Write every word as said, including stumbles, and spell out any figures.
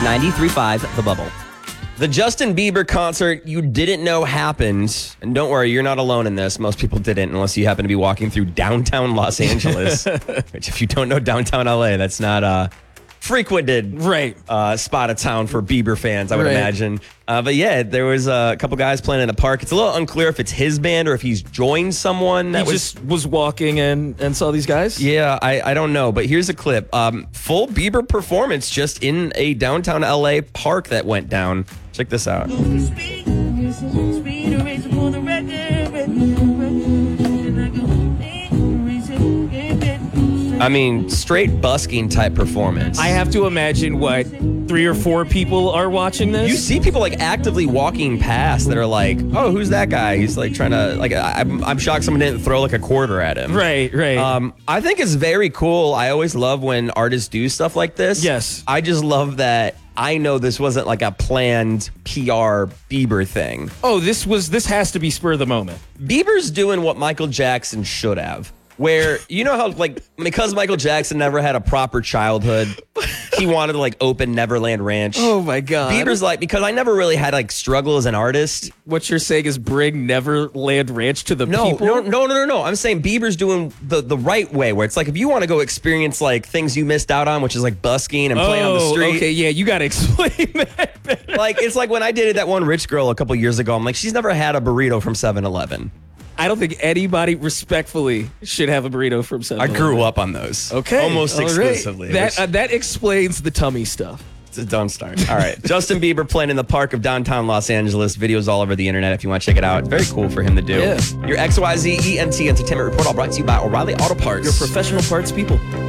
ninety-three point five The Bubble. The Justin Bieber concert you didn't know happened, and don't worry, you're not alone in this. Most people didn't, unless you happen to be walking through downtown Los Angeles, which if you don't know downtown L A, that's not a frequented right. uh, spot of town for Bieber fans, I would right. imagine. Uh, but yeah, there was a couple guys playing in the park. It's a little unclear if it's his band or if he's joined someone. That he was, just was walking and, and saw these guys? Yeah, I, I don't know. But here's a clip. Um, full Bieber performance just in a downtown L A park that went down. Check this out. I mean, straight busking type performance. I have to imagine what three or four people are watching this. You see people like actively walking past that are like, "Oh, who's that guy?" He's like trying to like. I'm, I'm shocked someone didn't throw like a quarter at him. Right, right. Um, I think it's very cool. I always love when artists do stuff like this. Yes. I just love that. I know this wasn't like a planned P R Bieber thing. Oh, this was. This has to be spur of the moment. Bieber's doing what Michael Jackson should have. Where, you know how, like, because Michael Jackson never had a proper childhood, he wanted to, like, open Neverland Ranch. Oh, my God. Bieber's like, because I never really had, like, struggle as an artist. What you're saying is bring Neverland Ranch to the no, people? No, no, no, no, no. I'm saying Bieber's doing the, the right way, where it's like, if you want to go experience, like, things you missed out on, which is, like, busking and playing oh, on the street. okay, yeah, you got to explain that better. Like, it's like when I dated that one rich girl a couple years ago, I'm like, she's never had a burrito from seven eleven. I don't think anybody respectfully should have a burrito from seven eleven. I grew up on those. Okay. Almost All exclusively. Right. That, which, uh, that explains the tummy stuff. It's a dumb start. All right. Justin Bieber playing in the park of downtown Los Angeles. Videos all over the internet if you want to check it out. Very cool for him to do. Yeah. Your X Y Z E N T Entertainment Report all brought to you by O'Reilly Auto Parts. Your professional parts people.